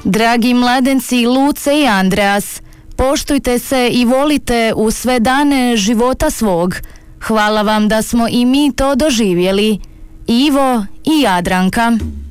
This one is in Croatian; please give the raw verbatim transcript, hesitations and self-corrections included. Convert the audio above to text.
Dragi mladenci Luce i Andreas, poštujte se i volite u sve dane života svog. Hvala vam da smo i mi to doživjeli. Ivo i Jadranka.